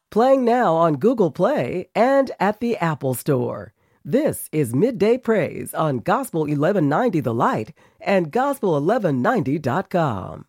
Playing now on Google Play and at the Apple Store. This is Midday Praise on Gospel 1190 The Light and Gospel1190.com.